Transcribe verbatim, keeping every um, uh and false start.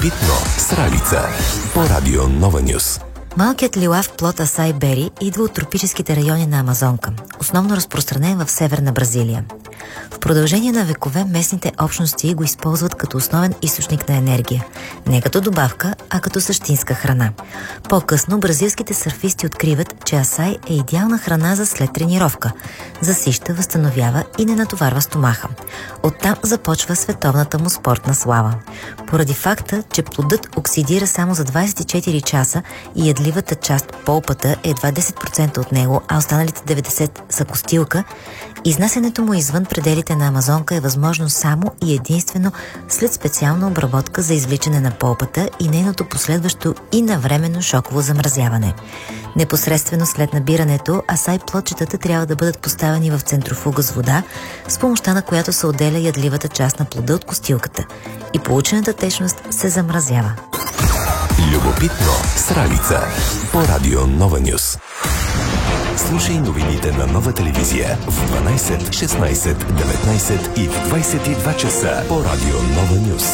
Любопитно с Ралица по Радио Нова Нюс. Малкият лилав плод Асай Бери идва от тропическите райони на Амазонка, основно разпространен в северна Бразилия. В продължение на векове местните общности го използват като основен източник на енергия, не като добавка, а като същинска храна. По-късно бразилските сърфисти откриват, че асай е идеална храна за след тренировка. Засища, възстановява и не натоварва стомаха. Оттам започва световната му спортна слава. Поради факта, че плодът оксидира само за двадесет и четири часа и ядливата част, полпата, е едва десет процента от него, а останалите деветдесет процента са костилка, изнасянето му извън пределите на Амазонка е възможно само и единствено след специална обработка за извличане на полпата и нейното последващо и навременно шоково замразяване. Непосредствено след набирането, асай плодчетата трябва да бъдат поставени в центрофуга с вода, с помощта на която се отделя ядливата част на плода от костилката и получената течност се замразява. Любопитно с Ралица по Радио Нова Нюс. Слушай новините на Нова телевизия в дванадесет, шестнадесет, деветнадесет и в двадесет и два часа по Радио Нова Нюс.